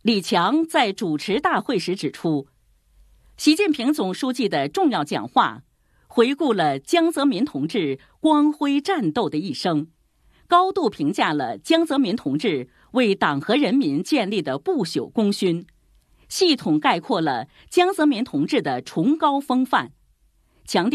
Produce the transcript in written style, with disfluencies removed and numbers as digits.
李强在主持大会时指出，习近平总书记的重要讲话回顾了江泽民同志光辉战斗的一生，高度评价了江泽民同志为党和人民建立的不朽功勋，系统概括了江泽民同志的崇高风范，强调